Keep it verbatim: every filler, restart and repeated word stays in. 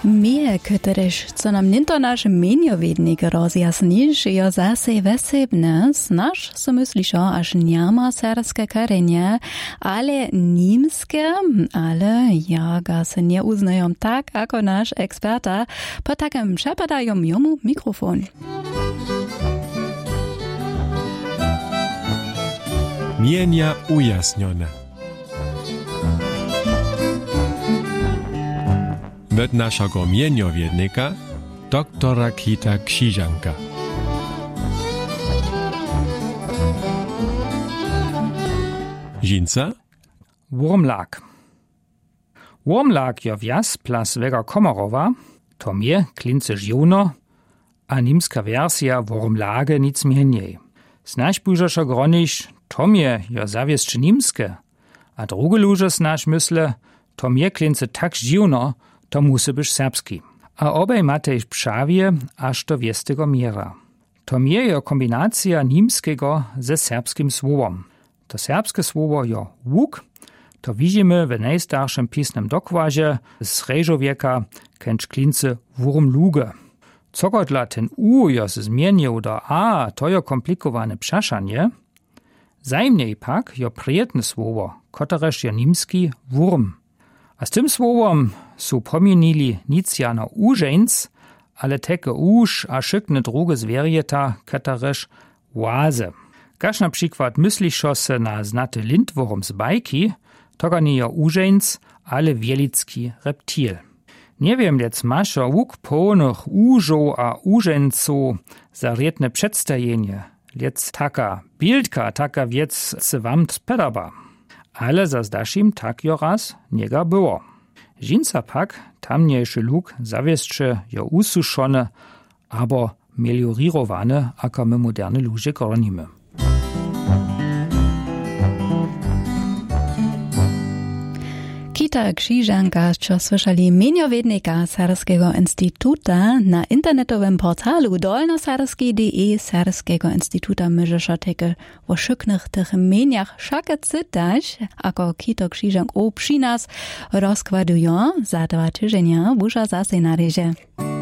Mie, kteréž, co nam ninto naš menjovednik rozjasniš, jo zase vesebne, snaž se myslišo až njama serske karenje, ale nimske, ale ja ga se nie uznajom tak, ako naš eksperta, po takem šepadajom jomu mikrofon. Mienia ujasnione. Med naszego mieniowiednika, doktora Kita Krzyżanka. Żinca? Wurmlag. Wurmlag jo wjas plas Vega Komorowa, to mnie klince żiono, a nimska wersja wurmlage nic mniej. Snaž bužašo groniš, to mnie jo zawieszcze nimske, a druge luże snaž mysle, to mnie klince tak żiono, to musi być serbski. A obaj mate ich pšavije, aż do wiestego miera. To mnie jo kombinacja nimskiego ze serbskim słowom. To serbskie słowo jo łuk, to widzimy w najstarszym pisnym dokładzie z sreżowieka kęcz klince wurmluge. Cogodla ten u jo se zmienił do a, to jo komplikowane przeszanie. Zajmniej pak jo prijetne słowo, kotereż jo nimski wurm. A z tym słowom su pomienili nic jano użeńc, ale teke uż a szykne druge zwierjeta, kataresz łaze. Każ na przykład myśliszo se na znaty lindwurm z bajki, toga nie jo użeńc, ale wielicki reptil. Nie wiem, lec maszo łuk pełnych użo a użeńcu za rietne przedstawienie, lec taka bildka, taka wiec se wam spodaba. Ale za zdaszim tak jo raz niega było. Żinca pak tamniejszy luk zawieszcze jo ususzone, abo meliorirowane, aka my moderne ludzie gronimy. Kita Krzyżanka, co słyszeli meniowiednika Serskiego Instytuta na internetowym portalu dolnoserski kropka de Serskiego Instytuta możesz teke o szyknych tych meniach szake cytać, ako Kito Krzyżank o przy nas rozkładują za dwa tygodnie, busza zase na rezie.